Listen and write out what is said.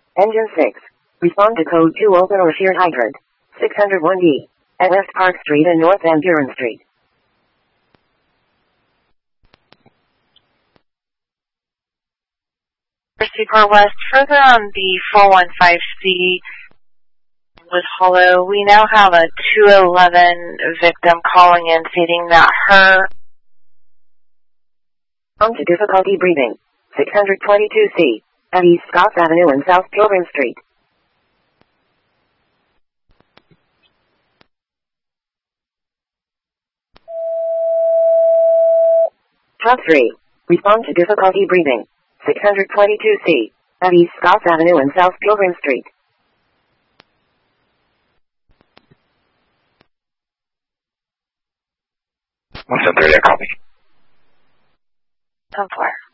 Engine 6. Respond to code 2 open or shared hydrant. 601D. At West Park Street and North Van Buren Street. Super West, further on the 415C was hollow. We now have a 211 victim calling in stating that her On to difficulty breathing. 622C. At East Scotts Avenue and South Pilgrim Street. Top 3. Respond to difficulty breathing. 622C. At East Scotts Avenue and South Pilgrim Street. 130, I copy. 10-4.